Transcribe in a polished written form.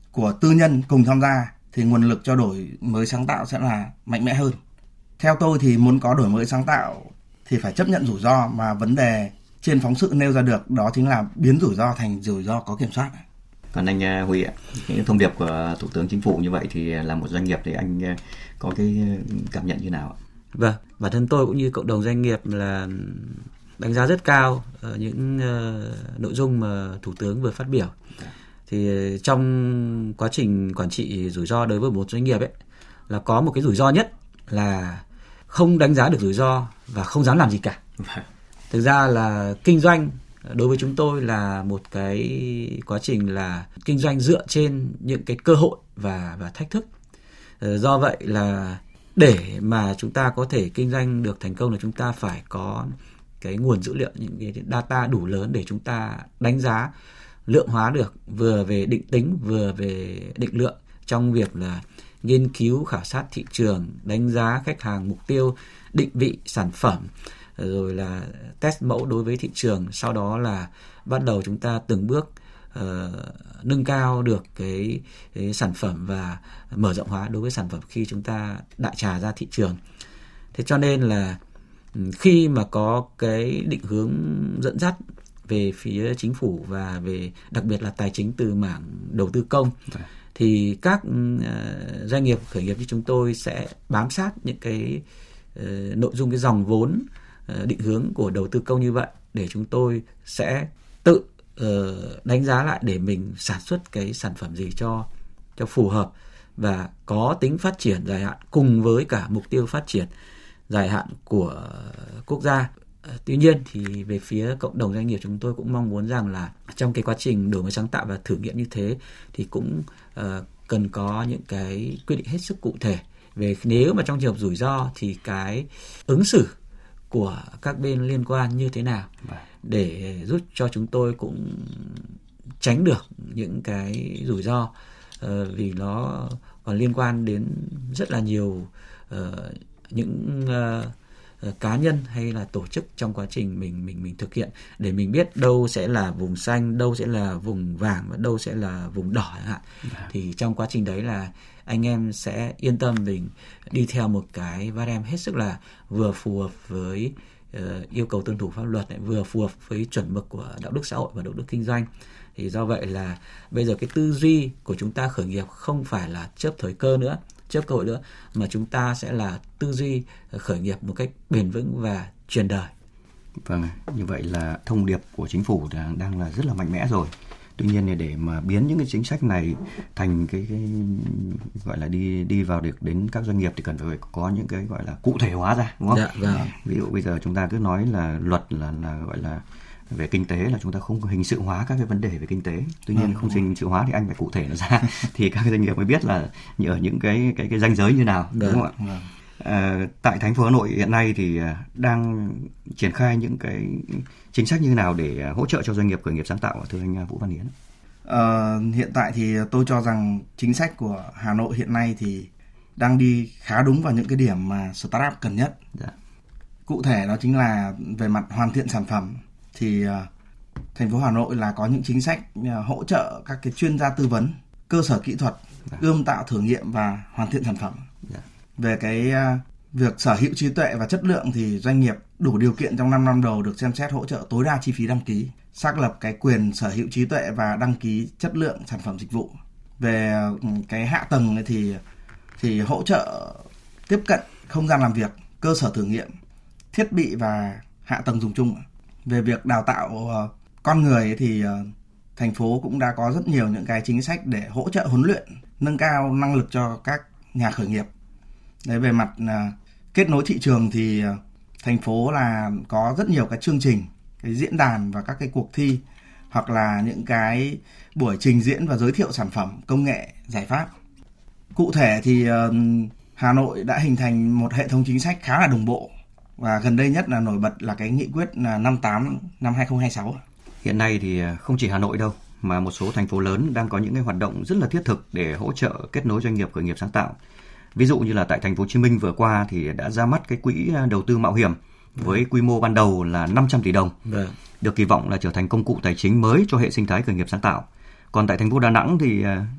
của tư nhân cùng tham gia thì nguồn lực cho đổi mới sáng tạo sẽ là mạnh mẽ hơn. Theo tôi thì muốn có đổi mới sáng tạo thì phải chấp nhận rủi ro, mà vấn đề trên phóng sự nêu ra được đó chính là biến rủi ro thành rủi ro có kiểm soát. Còn anh Huy ạ, những thông điệp của Thủ tướng Chính phủ như vậy thì là một doanh nghiệp thì anh có cái cảm nhận như nào ạ? Vâng, bản thân tôi cũng như cộng đồng doanh nghiệp là đánh giá rất cao những nội dung mà Thủ tướng vừa phát biểu. Thì trong quá trình quản trị rủi ro đối với một doanh nghiệp ấy, là có một cái rủi ro nhất là không đánh giá được rủi ro và không dám làm gì cả. Thực ra là kinh doanh đối với chúng tôi là một cái quá trình là kinh doanh dựa trên những cái cơ hội và thách thức. Do vậy là để mà chúng ta có thể kinh doanh được thành công là chúng ta phải có cái nguồn dữ liệu, những cái data đủ lớn để chúng ta đánh giá, lượng hóa được vừa về định tính vừa về định lượng trong việc là nghiên cứu khảo sát thị trường, đánh giá khách hàng mục tiêu, định vị sản phẩm, rồi là test mẫu đối với thị trường. Sau đó là bắt đầu chúng ta từng bước nâng cao được cái sản phẩm và mở rộng hóa đối với sản phẩm khi chúng ta đại trà ra thị trường. Thế cho nên là khi mà có cái định hướng dẫn dắt về phía chính phủ và về đặc biệt là tài chính từ mảng đầu tư công, thì các doanh nghiệp khởi nghiệp như chúng tôi sẽ bám sát những cái nội dung, cái dòng vốn định hướng của đầu tư công như vậy, để chúng tôi sẽ tự đánh giá lại để mình sản xuất cái sản phẩm gì cho phù hợp và có tính phát triển dài hạn cùng với cả mục tiêu phát triển dài hạn của quốc gia. Tuy nhiên thì về phía cộng đồng doanh nghiệp chúng tôi cũng mong muốn rằng là trong cái quá trình đổi mới sáng tạo và thử nghiệm như thế thì cũng cần có những cái quy định hết sức cụ thể về nếu mà trong trường hợp rủi ro thì cái ứng xử của các bên liên quan như thế nào để giúp cho chúng tôi cũng tránh được những cái rủi ro, vì nó còn liên quan đến rất là nhiều những cá nhân hay là tổ chức trong quá trình mình thực hiện, để mình biết đâu sẽ là vùng xanh, đâu sẽ là vùng vàng và đâu sẽ là vùng đỏ chẳng hạn. Thì trong quá trình đấy là anh em sẽ yên tâm mình đi theo một cái barem hết sức là vừa phù hợp với yêu cầu tuân thủ pháp luật, vừa phù hợp với chuẩn mực của đạo đức xã hội và đạo đức kinh doanh. Thì do vậy là bây giờ cái tư duy của chúng ta khởi nghiệp không phải là chớp thời cơ nữa, chớp cơ hội nữa, mà chúng ta sẽ là tư duy khởi nghiệp một cách bền vững và truyền đời. Vâng, như vậy là thông điệp của chính phủ đang là rất là mạnh mẽ rồi. Tuy nhiên để mà biến những cái chính sách này thành cái gọi là đi vào được đến các doanh nghiệp thì cần phải có những cái gọi là cụ thể hóa ra, đúng không? Dạ, vâng. Ví dụ bây giờ chúng ta cứ nói là luật là gọi là về kinh tế là chúng ta không hình sự hóa các cái vấn đề về kinh tế. Tuy nhiên không hình sự hóa thì anh phải cụ thể nó ra thì các doanh nghiệp mới biết là ở những cái ranh giới như nào, đúng không ạ? Tại thành phố Hà Nội hiện nay thì đang triển khai những cái chính sách như thế nào để hỗ trợ cho doanh nghiệp khởi nghiệp sáng tạo, thưa anh Vũ Văn Hiến? Hiện tại thì tôi cho rằng chính sách của Hà Nội hiện nay thì đang đi khá đúng vào những cái điểm mà startup cần nhất. Dạ. Cụ thể đó chính là về mặt hoàn thiện sản phẩm thì thành phố Hà Nội là có những chính sách hỗ trợ các cái chuyên gia tư vấn, cơ sở kỹ thuật, ươm tạo thử nghiệm và hoàn thiện sản phẩm. Về cái việc sở hữu trí tuệ và chất lượng thì doanh nghiệp đủ điều kiện trong 5 năm đầu được xem xét hỗ trợ tối đa chi phí đăng ký, xác lập cái quyền sở hữu trí tuệ và đăng ký chất lượng sản phẩm dịch vụ. Về cái hạ tầng thì hỗ trợ tiếp cận không gian làm việc, cơ sở thử nghiệm, thiết bị và hạ tầng dùng chung. Về việc đào tạo con người thì thành phố cũng đã có rất nhiều những cái chính sách để hỗ trợ huấn luyện, nâng cao năng lực cho các nhà khởi nghiệp. Đấy, về mặt kết nối thị trường thì thành phố là có rất nhiều cái chương trình, cái diễn đàn và các cái cuộc thi hoặc là những cái buổi trình diễn và giới thiệu sản phẩm, công nghệ, giải pháp. Cụ thể thì Hà Nội đã hình thành một hệ thống chính sách khá là đồng bộ và gần đây nhất là nổi bật là cái nghị quyết 58 năm 2026. Hiện nay thì không chỉ Hà Nội đâu mà một số thành phố lớn đang có những cái hoạt động rất là thiết thực để hỗ trợ kết nối doanh nghiệp khởi nghiệp sáng tạo. Ví dụ như là tại thành phố Hồ Chí Minh vừa qua thì đã ra mắt cái quỹ đầu tư mạo hiểm với quy mô ban đầu là 500 tỷ đồng, được kỳ vọng là trở thành công cụ tài chính mới cho hệ sinh thái khởi nghiệp sáng tạo. Còn tại thành phố Đà Nẵng thì